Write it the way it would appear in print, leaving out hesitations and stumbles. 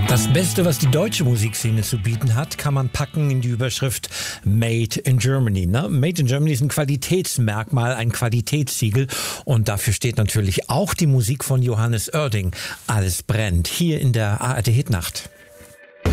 Das Beste, was die deutsche Musikszene zu bieten hat, kann man packen in die Überschrift Made in Germany. Ne? Made in Germany ist ein Qualitätsmerkmal, ein Qualitätssiegel. Und dafür steht natürlich auch die Musik von Johannes Oerding. Alles brennt hier in der ARD Hitnacht.